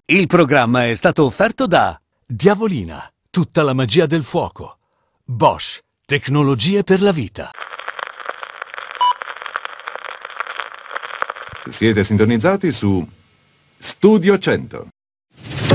Il programma è stato offerto da Diavolina, tutta la magia del fuoco. Bosch, tecnologie per la vita. Siete sintonizzati su Studio 100.